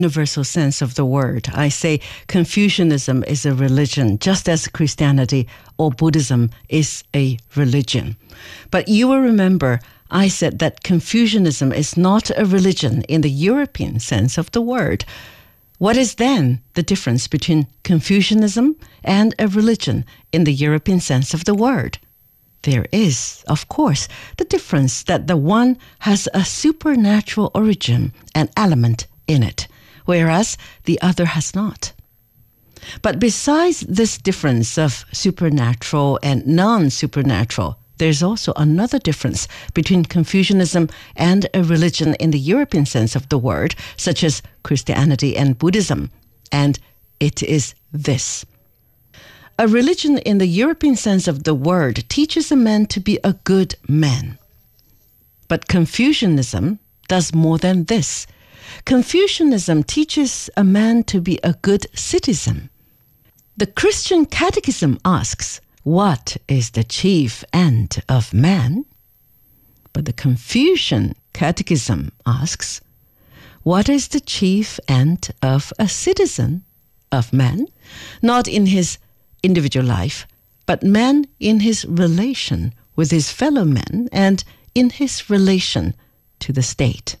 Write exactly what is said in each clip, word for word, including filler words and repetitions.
universal sense of the word. I say Confucianism is a religion, just as Christianity or Buddhism is a religion. But you will remember I said that Confucianism is not a religion in the European sense of the word. What is then the difference between Confucianism and a religion in the European sense of the word? There is, of course, the difference that the one has a supernatural origin and element in it, whereas the other has not. But besides this difference of supernatural and non-supernatural, there's also another difference between Confucianism and a religion in the European sense of the word, such as Christianity and Buddhism, and it is this. A religion in the European sense of the word teaches a man to be a good man. But Confucianism does more than this. Confucianism teaches a man to be a good citizen. The Christian Catechism asks, what is the chief end of man? But the Confucian Catechism asks, what is the chief end of a citizen of man? Not in his individual life, but man in his relation with his fellow men and in his relation to the state.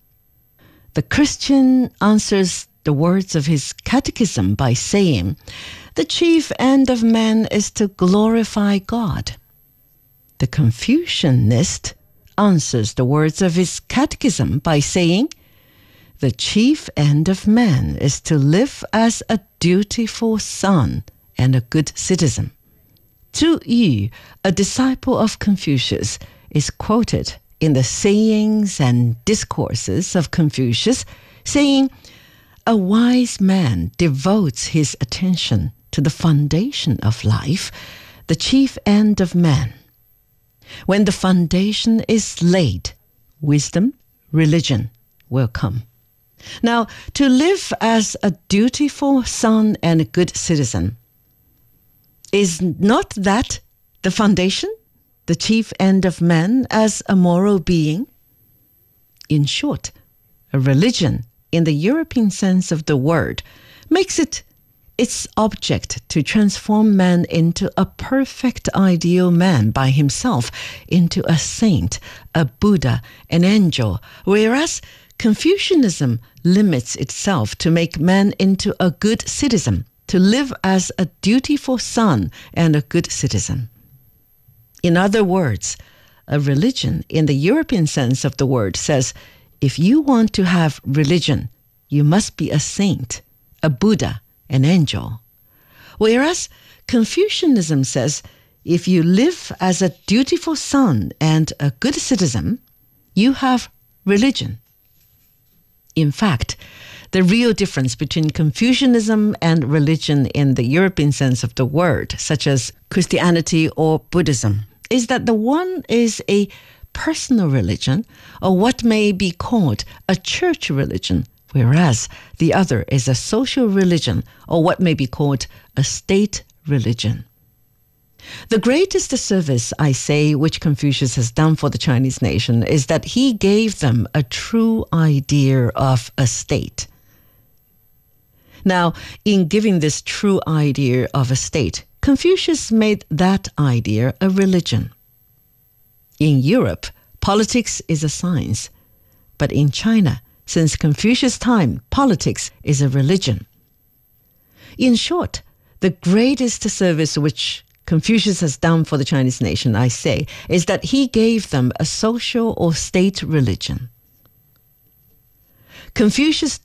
The Christian answers the words of his catechism by saying, the chief end of man is to glorify God. The Confucianist answers the words of his catechism by saying, the chief end of man is to live as a dutiful son and a good citizen. Zhu Yu, a disciple of Confucius, is quoted in the sayings and discourses of Confucius, saying, a wise man devotes his attention to the foundation of life, the chief end of man. When the foundation is laid, wisdom, religion will come. Now, to live as a dutiful son and a good citizen, is not that the foundation, the chief end of man as a moral being? In short, a religion in the European sense of the word makes it its object to transform man into a perfect ideal man by himself, into a saint, a Buddha, an angel, whereas Confucianism limits itself to make man into a good citizen, to live as a dutiful son and a good citizen. In other words, a religion in the European sense of the word says, if you want to have religion, you must be a saint, a Buddha, an angel. Whereas Confucianism says, if you live as a dutiful son and a good citizen, you have religion. In fact, the real difference between Confucianism and religion in the European sense of the word, such as Christianity or Buddhism, is that the one is a personal religion, or what may be called a church religion, whereas the other is a social religion, or what may be called a state religion. The greatest service, I say, which Confucius has done for the Chinese nation is that he gave them a true idea of a state. Now, in giving this true idea of a state, Confucius made that idea a religion. In Europe, politics is a science, but in China, since Confucius' time, politics is a religion. In short, the greatest service which Confucius has done for the Chinese nation, I say, is that he gave them a social or state religion. Confucius